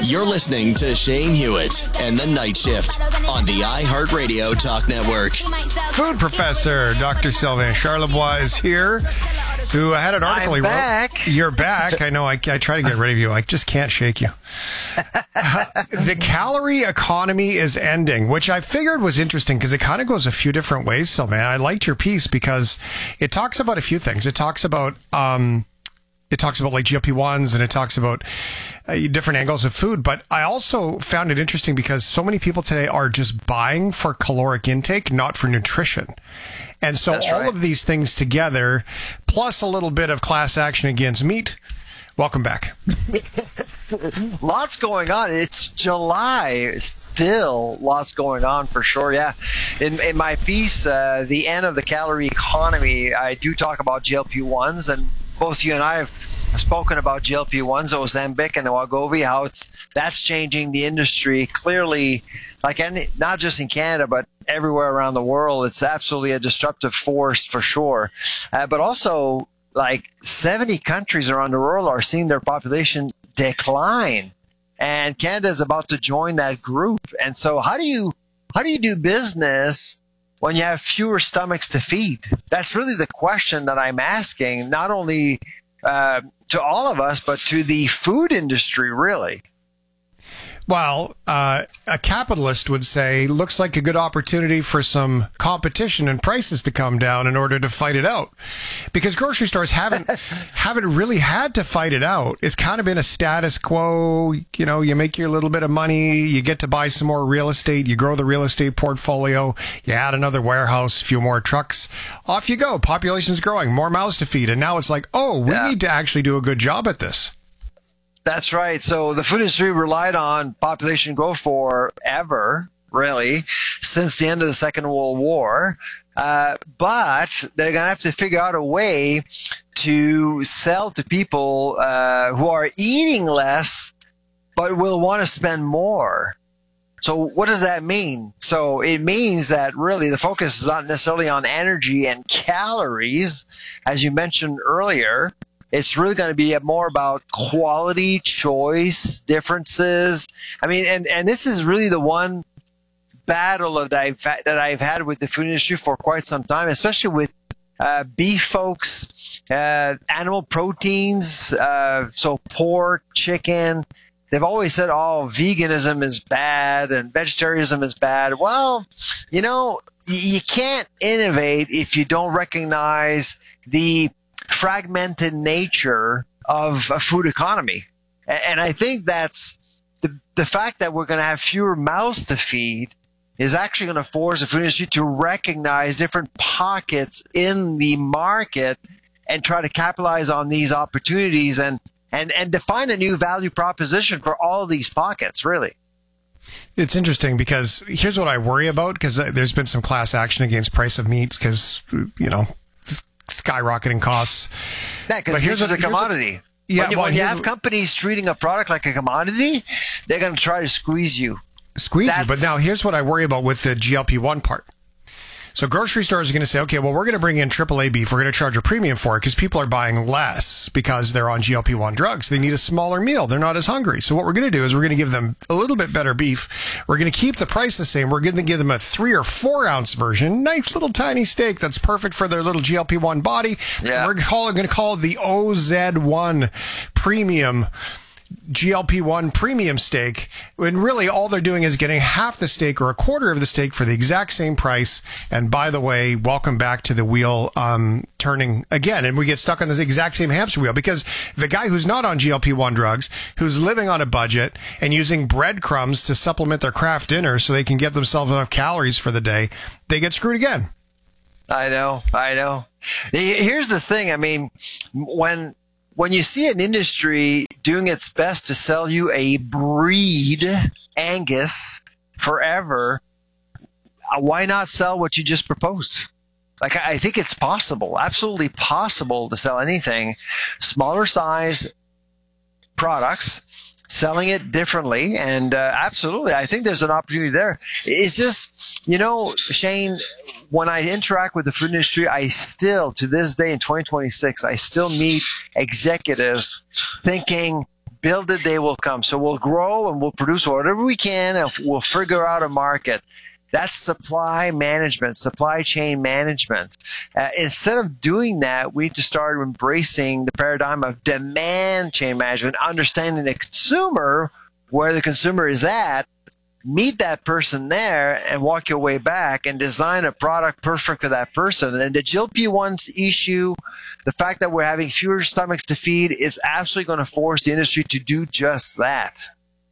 You're listening to Shane Hewitt and the Night Shift on the iHeartRadio Talk Network. Food professor Dr. Sylvain Charlebois is here, who had an article he wrote. Back. You're back. I know. I try to get rid of you. I just can't shake you. The calorie economy is ending, which I figured was interesting because it kind of goes a few different ways, Sylvain. I liked your piece because it talks about a few things. It talks about like GLP-1s, and it talks about different angles of food. But I also found it interesting because so many people today are just buying for caloric intake, not for nutrition. And so all of these things together, plus a little bit of class action against meat. Welcome back. Lots going on. It's July. Still lots going on for sure. Yeah. In my piece, The End of the Calorie Economy, I do talk about GLP-1s, and both you and I have spoken about GLP-1s, Ozempic and Wegovy, how that's changing the industry clearly, not just in Canada, but everywhere around the world. It's absolutely a disruptive force for sure. But also, like 70 countries around the world are seeing their population decline, and Canada is about to join that group. And so how do you do business when you have fewer stomachs to feed? That's really the question that I'm asking, not only to all of us, but to the food industry, really. Well, a capitalist would say, looks like a good opportunity for some competition and prices to come down in order to fight it out. Because grocery stores haven't really had to fight it out. It's kind of been a status quo. You know, you make your little bit of money, you get to buy some more real estate, you grow the real estate portfolio, you add another warehouse, a few more trucks, off you go. Population's growing, more mouths to feed. And now it's like, we need to actually do a good job at this. That's right. So the food industry relied on population growth forever, really, since the end of the Second World War. But they're going to have to figure out a way to sell to people who are eating less but will want to spend more. So what does that mean? So it means that really the focus is not necessarily on energy and calories, as you mentioned earlier. It's really going to be more about quality, choice, differences. I mean, and this is really the one battle that I've had with the food industry for quite some time, especially with beef folks, animal proteins, so pork, chicken. They've always said, veganism is bad and vegetarianism is bad. Well, you can't innovate if you don't recognize the fragmented nature of a food economy. And I think that's the fact that we're going to have fewer mouths to feed is actually going to force the food industry to recognize different pockets in the market and try to capitalize on these opportunities and define a new value proposition for all of these pockets, really. It's interesting because here's what I worry about, because there's been some class action against price of meats because, skyrocketing costs. Yeah, because here's a commodity. When you have companies treating a product like a commodity, they're going to try to squeeze you. But now here's what I worry about with the GLP-1 part. So grocery stores are going to say, okay, well, we're going to bring in AAA beef. We're going to charge a premium for it because people are buying less because they're on GLP-1 drugs. They need a smaller meal. They're not as hungry. So what we're going to do is we're going to give them a little bit better beef. We're going to keep the price the same. We're going to give them a 3 or 4 ounce version. Nice little tiny steak that's perfect for their little GLP-1 body. Yeah. We're going to call it the OZ1 premium GLP-1 premium steak, when really all they're doing is getting half the steak or a quarter of the steak for the exact same price. And by the way, welcome back to the wheel turning again. And we get stuck on this exact same hamster wheel because the guy who's not on GLP-1 drugs, who's living on a budget and using breadcrumbs to supplement their craft dinner so they can get themselves enough calories for the day, they get screwed again. I know. Here's the thing. I mean, when you see an industry doing its best to sell you a breed, Angus, forever, why not sell what you just proposed? Like, I think it's possible, absolutely possible to sell anything, smaller size products, selling it differently. And absolutely, I think there's an opportunity there. It's just, Shane, when I interact with the food industry, I still, to this day in 2026, I still meet executives thinking build it, they will come. So we'll grow and we'll produce whatever we can, and we'll figure out a market. That's supply management, supply chain management. Instead of doing that, we need to start embracing the paradigm of demand chain management, understanding the consumer, where the consumer is at, meet that person there and walk your way back and design a product perfect for that person. And the GLP-1s issue, the fact that we're having fewer stomachs to feed, is absolutely going to force the industry to do just that.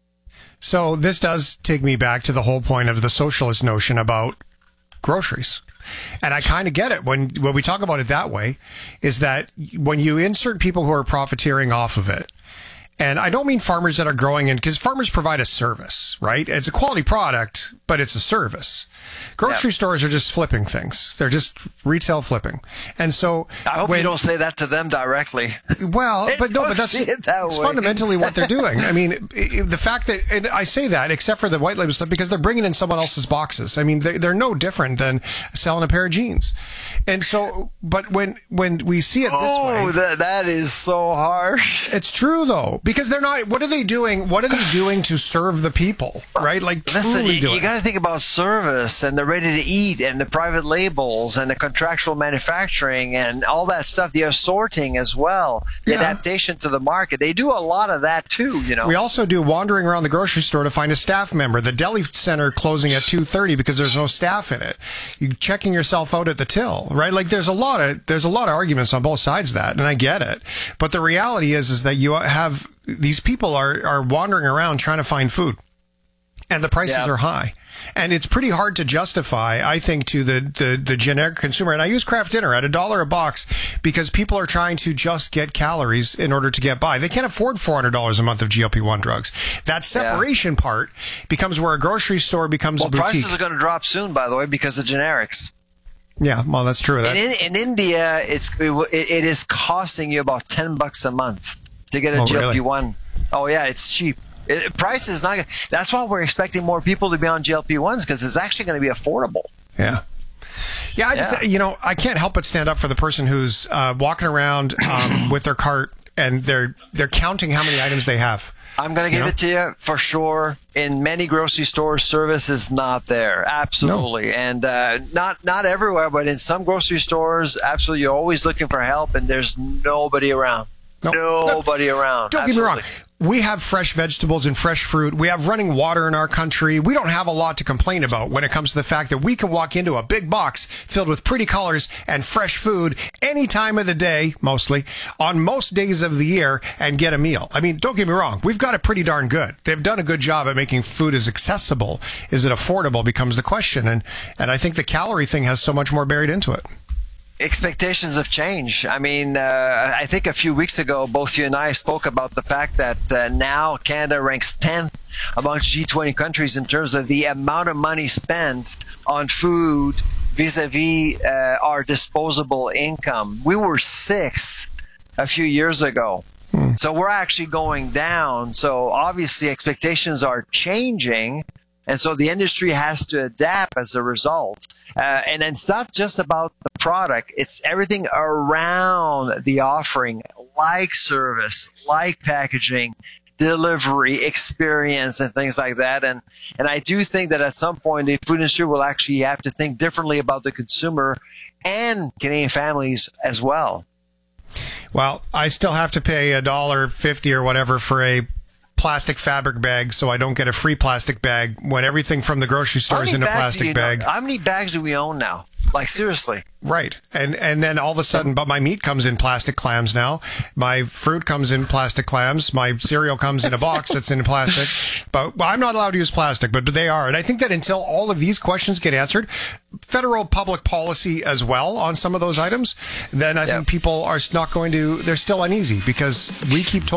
So this does take me back to the whole point of the socialist notion about groceries. And I kind of get it when we talk about it that way, is that when you insert people who are profiteering off of it, and I don't mean farmers that are growing in, because farmers provide a service, right? It's a quality product, but it's a service. Grocery stores are just flipping things. They're just retail flipping. And so I hope you don't say that to them directly. Well, but that's fundamentally what they're doing. I mean, the fact that, and I say that except for the white label stuff, because they're bringing in someone else's boxes. I mean, they're no different than selling a pair of jeans. And so, but when we see it this way, that is so harsh. It's true though, because they're not. What are they doing? What are they doing to serve the people? Right? Like, listen, truly doing. You got to think about service and the ready to eat and the private labels and the contractual manufacturing and all that stuff. The assorting as well, the adaptation to the market. They do a lot of that too. You know. We also do wandering around the grocery store to find a staff member. The deli center closing at 2:30 because there's no staff in it. You checking yourself out at the till. Right? Like there's a lot of arguments on both sides of that, and I get it. But the reality is that you have these people are wandering around trying to find food, and the prices are high. And it's pretty hard to justify, I think, to the generic consumer. And I use Kraft Dinner at $1 a box because people are trying to just get calories in order to get by. They can't afford $400 a month of GLP-1 drugs. That separation part becomes where a grocery store becomes a boutique. Prices are going to drop soon, by the way, because of generics. Yeah, well, that's true. In India, it is costing you about $10 a month to get a GLP-1. Really? Oh yeah, it's cheap. Price is not. That's why we're expecting more people to be on GLP-1s, because it's actually going to be affordable. Yeah. Yeah, I can't help but stand up for the person who's walking around with their cart and they're counting how many items they have. I'm going to give it to you for sure. In many grocery stores, service is not there. Absolutely. No. And not everywhere, but in some grocery stores, absolutely, you're always looking for help, and there's nobody around. Nobody around. Don't get me wrong. We have fresh vegetables and fresh fruit. We have running water in our country. We don't have a lot to complain about when it comes to the fact that we can walk into a big box filled with pretty colors and fresh food any time of the day, mostly, on most days of the year, and get a meal. I mean, don't get me wrong. We've got it pretty darn good. They've done a good job at making food as accessible. Is it affordable becomes the question. And I think the calorie thing has so much more buried into it. Expectations have changed. I mean, I think a few weeks ago, both you and I spoke about the fact that now Canada ranks 10th amongst G20 countries in terms of the amount of money spent on food vis-a-vis our disposable income. We were 6th a few years ago. So we're actually going down. So obviously expectations are changing. And so the industry has to adapt as a result. And it's not just about the product. It's everything around the offering, like service, like packaging, delivery, experience, and things like that. And I do think that at some point the food industry will actually have to think differently about the consumer and Canadian families as well. Well, I still have to pay $1.50 or whatever for a plastic fabric bag, so I don't get a free plastic bag when everything from the grocery store is in a plastic bag. How many bags do we own now? Like, seriously. Right. And then all of a sudden, but my meat comes in plastic clams now. My fruit comes in plastic clams. My cereal comes in a box that's in plastic. But I'm not allowed to use plastic, but they are. And I think that until all of these questions get answered, federal public policy as well on some of those items, then I think people are not going to, they're still uneasy because we keep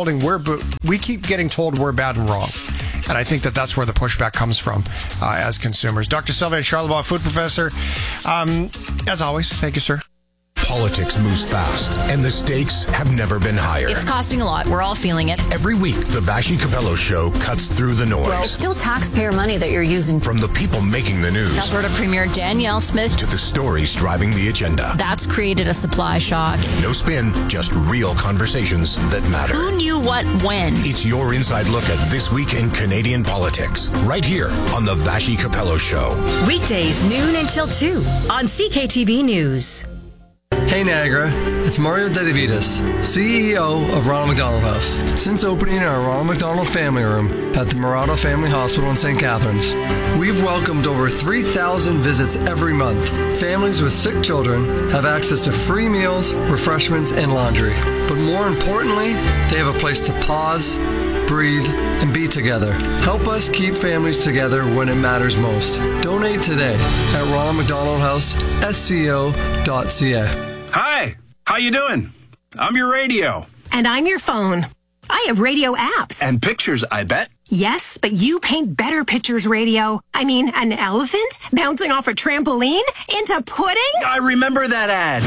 getting told we're bad and wrong. And I think that that's where the pushback comes from as consumers. Dr. Sylvain Charlebois, food professor. As always, thank you, sir. Politics moves fast, and the stakes have never been higher. It's costing a lot. We're all feeling it. Every week, the Vassy Capello Show cuts through the noise. Well, it's still taxpayer money that you're using. From the people making the news. Alberta Premier Danielle Smith. To the stories driving the agenda. That's created a supply shock. No spin, just real conversations that matter. Who knew what when? It's your inside look at this week in Canadian politics. Right here on the Vassy Capello Show. Weekdays, noon until 2 on CKTB News. Hey Niagara, it's Mario Dedivitas, CEO of Ronald McDonald House. Since opening our Ronald McDonald Family Room at the Murata Family Hospital in St. Catharines, we've welcomed over 3,000 visits every month. Families with sick children have access to free meals, refreshments, and laundry. But more importantly, they have a place to pause, breathe, and be together. Help us keep families together when it matters most. Donate today at Ronald McDonald House, SCO.ca. Hi, how you doing? I'm your radio. And I'm your phone. I have radio apps. And pictures, I bet. Yes, but you paint better pictures, radio. I mean, an elephant bouncing off a trampoline into pudding? I remember that ad.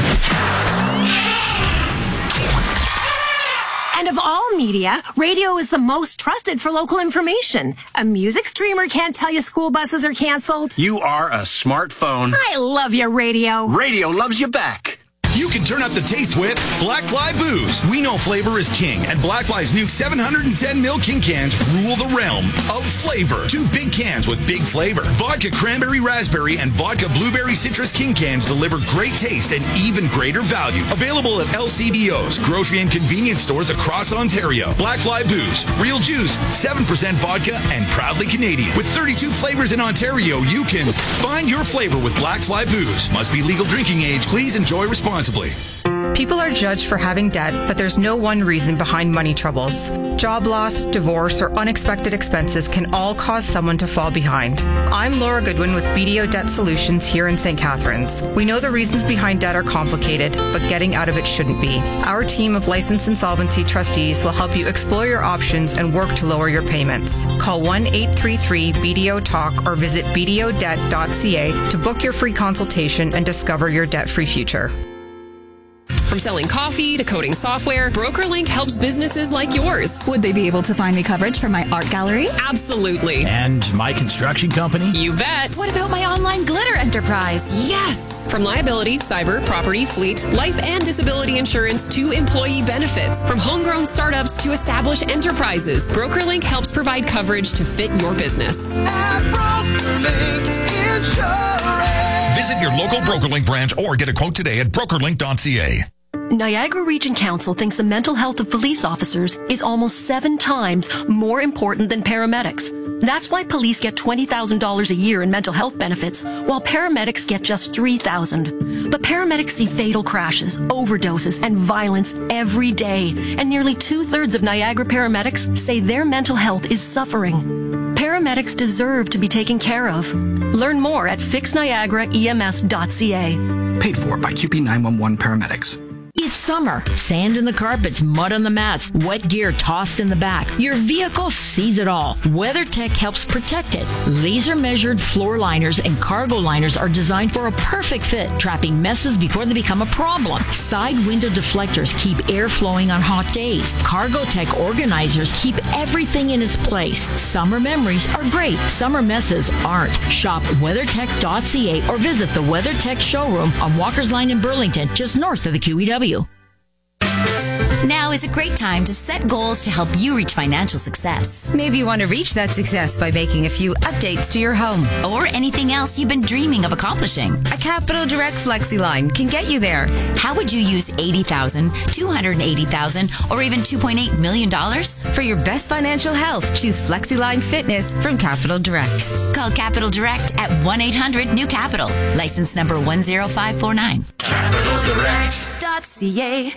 And of all media, radio is the most trusted for local information. A music streamer can't tell you school buses are canceled. You are a smartphone. I love you, radio. Radio loves you back. You can turn up the taste with Black Fly Booze. We know flavor is king, and Black Fly's new 710 ml King cans rule the realm of flavor. 2 big cans with big flavor. Vodka Cranberry Raspberry and Vodka Blueberry Citrus King cans deliver great taste and even greater value. Available at LCBOs, grocery and convenience stores across Ontario. Black Fly Booze, real juice, 7% vodka, and proudly Canadian. With 32 flavors in Ontario, you can find your flavor with Black Fly Booze. Must be legal drinking age. Please enjoy responsibly. People are judged for having debt, but there's no one reason behind money troubles. Job loss, divorce, or unexpected expenses can all cause someone to fall behind. I'm Laura Goodwin with BDO Debt Solutions here in St. Catharines. We know the reasons behind debt are complicated, but getting out of it shouldn't be. Our team of licensed insolvency trustees will help you explore your options and work to lower your payments. Call 1-833-BDO-TALK or visit bdodebt.ca to book your free consultation and discover your debt-free future. From selling coffee to coding software, BrokerLink helps businesses like yours. Would they be able to find me coverage for my art gallery? Absolutely. And my construction company? You bet. What about my online glitter enterprise? Yes! From liability, cyber, property, fleet, life and disability insurance to employee benefits. From homegrown startups to established enterprises, BrokerLink helps provide coverage to fit your business. At BrokerLink Insurance. Visit your local BrokerLink branch or get a quote today at brokerlink.ca. Niagara Region Council thinks the mental health of police officers is almost 7 times more important than paramedics. That's why police get $20,000 a year in mental health benefits, while paramedics get just $3,000. But paramedics see fatal crashes, overdoses, and violence every day, and nearly 2/3 of Niagara paramedics say their mental health is suffering. Paramedics deserve to be taken care of. Learn more at fixniagaraems.ca. Paid for by QP 911 paramedics. It's summer. Sand in the carpets, mud on the mats, wet gear tossed in the back. Your vehicle sees it all. WeatherTech helps protect it. Laser-measured floor liners and cargo liners are designed for a perfect fit, trapping messes before they become a problem. Side window deflectors keep air flowing on hot days. CargoTech organizers keep everything in its place. Summer memories are great. Summer messes aren't. Shop WeatherTech.ca or visit the WeatherTech showroom on Walker's Line in Burlington, just north of the QEW. Now is a great time to set goals to help you reach financial success. Maybe you want to reach that success by making a few updates to your home. Or anything else you've been dreaming of accomplishing. A Capital Direct FlexiLine can get you there. How would you use $80,000, $280,000, or even $2.8 million? For your best financial health, choose FlexiLine Fitness from Capital Direct. Call Capital Direct at 1-800-NEW-CAPITAL. License number 10549. CapitalDirect.ca.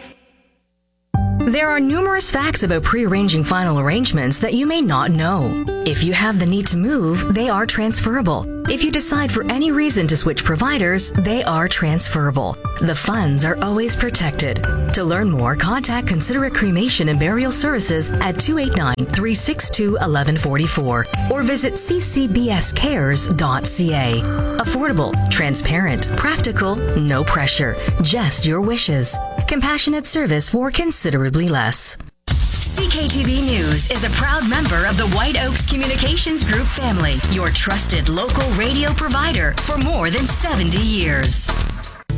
There are numerous facts about pre-arranging final arrangements that you may not know. If you have the need to move, they are transferable. If you decide for any reason to switch providers, they are transferable. The funds are always protected. To learn more, contact Considerate Cremation and Burial Services at 289-362-1144 or visit ccbscares.ca. Affordable, transparent, practical, no pressure, just your wishes. Compassionate service for considerably less. CKTV News is a proud member of the White Oaks Communications Group family, your trusted local radio provider for more than 70 years.